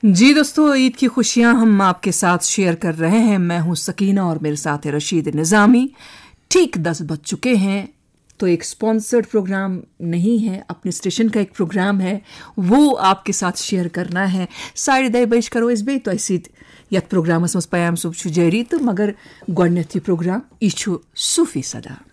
जी दोस्तों, ईद की खुशियां हम आपके साथ शेयर कर रहे हैं। मैं हूं सकीना और मेरे साथ है रशीद निज़ामी। ठीक 10 बज चुके हैं, तो एक स्पॉन्सर्ड प्रोग्राम नहीं है, अपने स्टेशन का एक प्रोग्राम है, वो आपके साथ शेयर करना है। 10:30 करो इस बे तो यथ प्रोग्रामस मज पयाम सुब छु जारी तो मगर गोडनेथ प्रोग्राम यह सूफी सदा।